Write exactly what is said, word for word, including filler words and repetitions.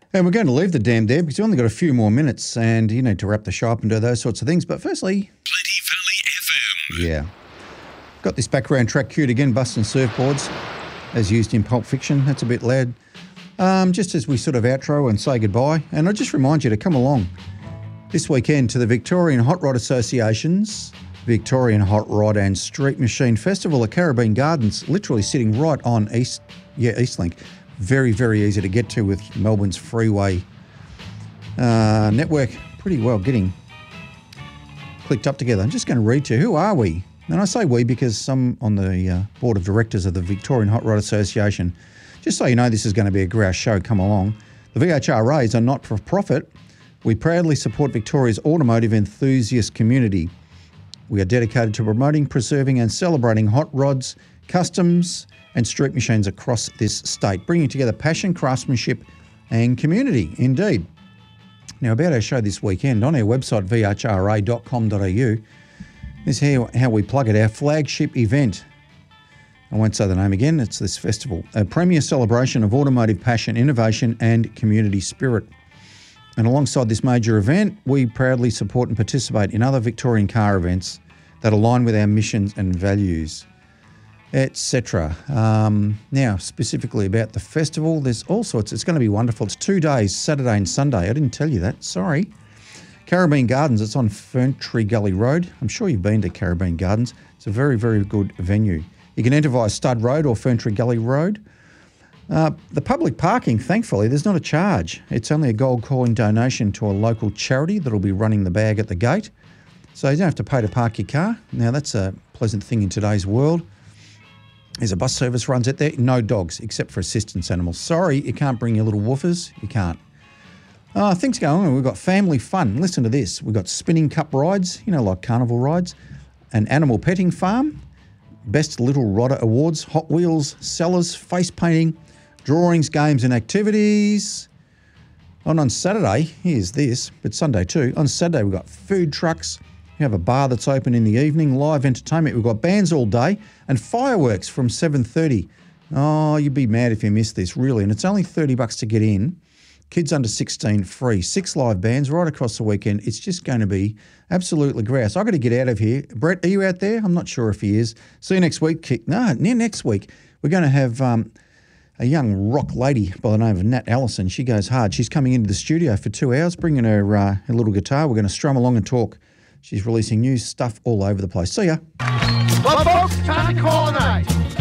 And we're going to leave the dam there because we've only got a few more minutes and you need to wrap the show up and do those sorts of things. But firstly... Plenty Valley F M. Yeah. Got this background track cued again, Busting Surfboards, as used in Pulp Fiction. That's a bit loud. Um, just as we sort of outro and say goodbye. And I just remind you to come along this weekend to the Victorian Hot Rod Association's Victorian Hot Rod and Street Machine Festival at Caribbean Gardens, literally sitting right on East, yeah, Eastlink. Very, very easy to get to with Melbourne's freeway uh, network. Pretty well getting clicked up together. I'm just going to read to you, who are we? And I say we because some on the uh, board of directors of the Victorian Hot Rod Association, just so you know this is going to be a grouse show, come along. The V H R As are not for profit. We proudly support Victoria's automotive enthusiast community. We are dedicated to promoting, preserving and celebrating hot rods, customs and street machines across this state, bringing together passion, craftsmanship and community, indeed. Now, about our show this weekend, on our website, v h r a dot com dot a u, is how, how we plug it, our flagship event. I won't say the name again, it's this festival, a premier celebration of automotive passion, innovation and community spirit. And alongside this major event, we proudly support and participate in other Victorian car events that align with our missions and values, et cetera. Um, now, specifically about the festival, there's all sorts. It's going to be wonderful. It's two days, Saturday and Sunday. I didn't tell you that. Sorry. Caribbean Gardens, it's on Ferntree Gully Road. I'm sure you've been to Caribbean Gardens. It's a very, very good venue. You can enter via Stud Road or Ferntree Gully Road. Uh, the public parking, thankfully, there's not a charge. It's only a gold coin donation to a local charity that'll be running the bag at the gate. So you don't have to pay to park your car. Now, that's a pleasant thing in today's world. There's a bus service runs out there. No dogs, except for assistance animals. Sorry, you can't bring your little woofers. You can't. Uh, things going on. We've got family fun. Listen to this. We've got spinning cup rides, you know, like carnival rides, an animal petting farm, Best Little Rodder Awards, Hot Wheels, sellers, face painting, drawings, games and activities. And on Saturday, here's this, but Sunday too. On Saturday, we've got food trucks. We have a bar that's open in the evening, live entertainment. We've got bands all day and fireworks from seven thirty. Oh, you'd be mad if you missed this, really. And it's only thirty bucks to get in. Kids under sixteen free. Six live bands right across the weekend. It's just going to be absolutely grouse. I've got to get out of here. Brett, are you out there? I'm not sure if he is. See you next week. No, near next week. We're going to have um, a young rock lady by the name of Nat Allison. She goes hard. She's coming into the studio for two hours, bringing her, uh, her little guitar. We're going to strum along and talk. She's releasing new stuff all over the place. See ya. Well, folks, time to call a night.